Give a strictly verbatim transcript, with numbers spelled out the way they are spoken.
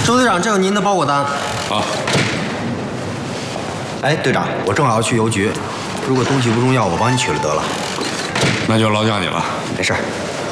周队长，这有您的包裹单。 啊。 哎，队长，我正好要去邮局，如果东西不重要，我帮你取了得了。 那就劳驾你了。 没事。